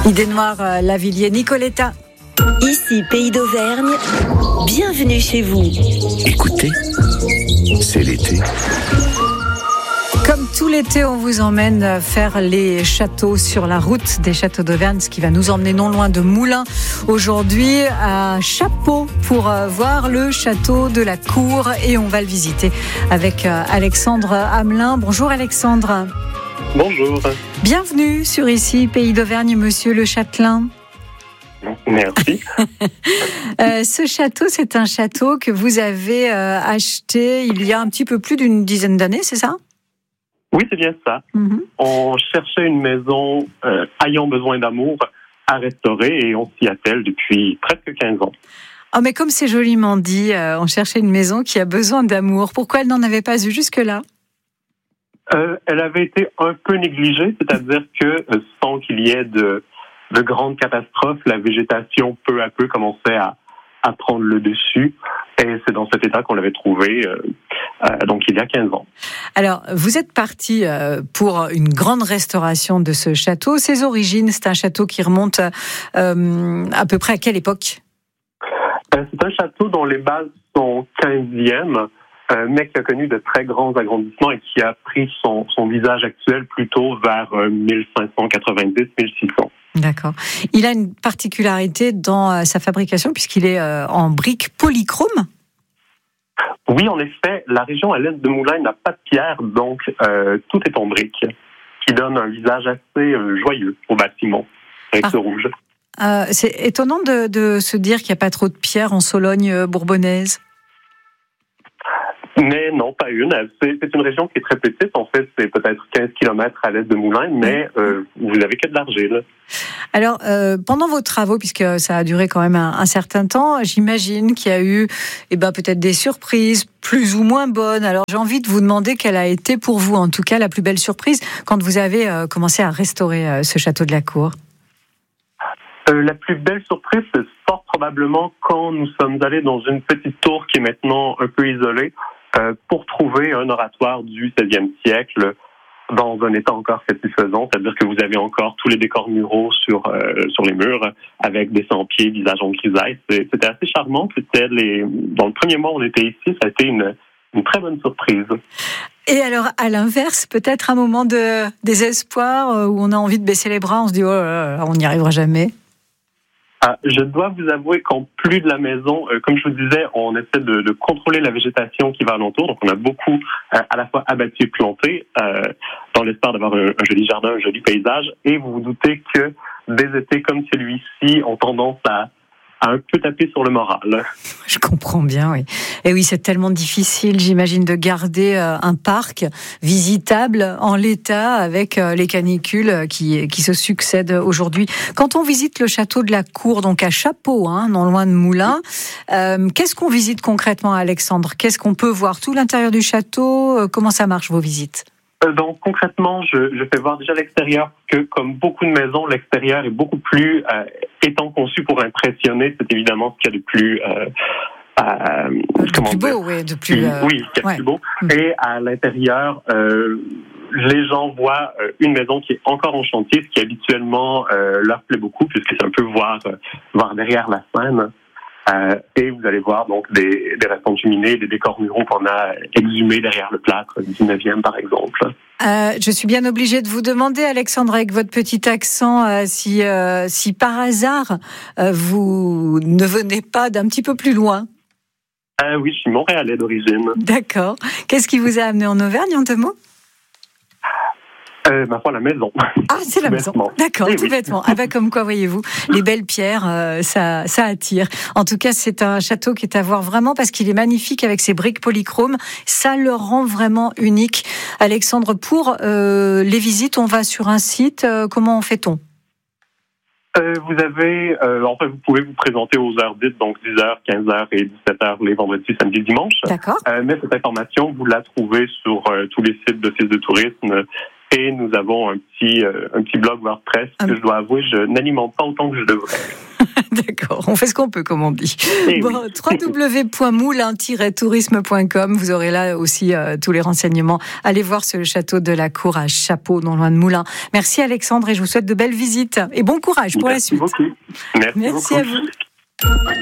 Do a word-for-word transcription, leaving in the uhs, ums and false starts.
Idée Noire, euh, Lavilliers, Nicoletta. Ici, Pays d'Auvergne, bienvenue chez vous. Écoutez, c'est l'été. Comme tout l'été, on vous emmène faire les châteaux sur la route des châteaux d'Auvergne, ce qui va nous emmener non loin de Moulins. Aujourd'hui, à Chapeaux, pour voir le château de la Cour. Et on va le visiter avec Alexandre Hamelin. Bonjour Alexandre. Bonjour. Bienvenue sur Ici, Pays d'Auvergne, monsieur le Châtelain. Merci. euh, ce château, c'est un château que vous avez euh, acheté il y a un petit peu plus d'une dizaine d'années, c'est ça ? Oui, c'est bien ça. Mm-hmm. On cherchait une maison euh, ayant besoin d'amour à restaurer et on s'y attelle depuis presque quinze ans. Oh, mais comme c'est joliment dit, euh, on cherchait une maison qui a besoin d'amour. Pourquoi elle n'en avait pas eu jusque-là ? euh, Elle avait été un peu négligée, c'est-à-dire que euh, sans qu'il y ait de, de grandes catastrophes, la végétation peu à peu commençait à, à prendre le dessus. Et c'est dans cet état qu'on l'avait trouvé, euh, euh, donc il y a quinze ans. Alors, vous êtes parti euh, pour une grande restauration de ce château. Ses origines, c'est un château qui remonte euh, à peu près à quelle époque ? euh, C'est un château dont les bases sont quinzième, euh, mais qui a connu de très grands agrandissements et qui a pris son, son visage actuel plutôt vers euh, mille cinq cent quatre-vingt-dix à mille six cents. D'accord. Il a une particularité dans sa fabrication puisqu'il est en briques polychrome. Oui, en effet, la région à l'est de Moulins n'a pas de pierre, donc euh, tout est en briques, qui donne un visage assez euh, joyeux au bâtiment, avec ah. ce rouge. Euh, c'est étonnant de, de se dire qu'il n'y a pas trop de pierre en Sologne euh, bourbonnaise. Mais non, pas une. C'est, c'est une région qui est très petite. En fait, c'est peut-être quinze kilomètres à l'est de Moulins, mais euh, vous n'avez que de l'argile. Alors, euh, pendant vos travaux, puisque ça a duré quand même un, un certain temps, j'imagine qu'il y a eu eh ben, peut-être des surprises plus ou moins bonnes. Alors, j'ai envie de vous demander quelle a été pour vous, en tout cas, la plus belle surprise quand vous avez euh, commencé à restaurer euh, ce château de la Cour. Euh, la plus belle surprise, c'est fort probablement quand nous sommes allés dans une petite tour qui est maintenant un peu isolée, Euh, pour trouver un oratoire du seizième siècle dans un état encore satisfaisant, c'est-à-dire que vous avez encore tous les décors muraux sur euh, sur les murs avec des cent-pieds, visages en grisaille. C'était assez charmant. C'était les dans le premier mois où on était ici, ça a été une une très bonne surprise. Et alors, à l'inverse, peut-être un moment de désespoir où on a envie de baisser les bras, on se dit oh là là, on n'y arrivera jamais. Ah, je dois vous avouer qu'en plus de la maison, euh, comme je vous disais, on essaie de, de contrôler la végétation qui va alentour. Donc, on a beaucoup euh, à la fois abattu et planté euh, dans l'espoir d'avoir un, un joli jardin, un joli paysage. Et vous vous doutez que des étés comme celui-ci ont tendance à à un peu taper sur le moral. Je comprends bien, oui. Et oui, c'est tellement difficile, j'imagine, de garder un parc visitable en l'état avec les canicules qui, qui se succèdent aujourd'hui. Quand on visite le château de la Cour, donc à Chapeaux, hein, non loin de Moulins, euh, qu'est-ce qu'on visite concrètement, Alexandre ? Qu'est-ce qu'on peut voir ? Tout l'intérieur du château ? Comment ça marche, vos visites ? Donc concrètement, je, je fais voir déjà l'extérieur, que comme beaucoup de maisons, l'extérieur est beaucoup plus euh, étant conçu pour impressionner. C'est évidemment ce qu'il y a de plus euh, euh, de comment plus dire, beau, oui, de plus euh, oui, ce qu'il y a de ouais. plus beau. Mmh. Et à l'intérieur, euh, les gens voient euh, une maison qui est encore en chantier, ce qui habituellement euh, leur plaît beaucoup, puisque c'est un peu voir euh, voir derrière la scène. Euh, et vous allez voir donc des, des restants de cheminée, des décors muraux qu'on a exhumés derrière le plâtre du dix-neuvième par exemple. Euh, je suis bien obligée de vous demander, Alexandre, avec votre petit accent, euh, si, euh, si par hasard euh, vous ne venez pas d'un petit peu plus loin. Euh, oui, je suis montréalais d'origine. D'accord. Qu'est-ce qui vous a amené en Auvergne, en deux mots ? Euh, ma foi, la maison. Ah, c'est la maison. D'accord, eh tout oui. bêtement. Ah bah, comme quoi, voyez-vous, les belles pierres, euh, ça, ça attire. En tout cas, c'est un château qui est à voir vraiment parce qu'il est magnifique avec ses briques polychromes. Ça le rend vraiment unique. Alexandre, pour euh, les visites, on va sur un site. Euh, comment fait-on ? Euh, vous avez, euh, en fait, vous pouvez vous présenter aux heures dites, donc dix heures, quinze heures et dix-sept heures les vendredis, samedis, dimanches. D'accord. Euh, mais cette information, vous la trouvez sur euh, tous les sites d'office de tourisme. Et nous avons un petit, euh, un petit blog WordPress que je dois avouer, je n'alimente pas autant que je devrais. D'accord, on fait ce qu'on peut, comme on dit. Eh Bon, oui. w w w point moulin tiret tourisme point com, vous aurez là aussi euh, tous les renseignements. Allez voir ce château de la Cour à Chapeau, non loin de Moulins. Merci Alexandre et je vous souhaite de belles visites et bon courage pour Merci la suite. beaucoup. Merci, Merci beaucoup. à vous.